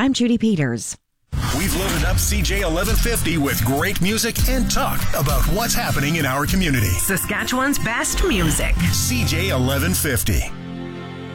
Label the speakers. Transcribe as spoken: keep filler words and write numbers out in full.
Speaker 1: I'm Judy Peters.
Speaker 2: We've loaded up C J eleven fifty with great music and talk about what's happening in our community.
Speaker 3: Saskatchewan's best music.
Speaker 2: C J eleven fifty.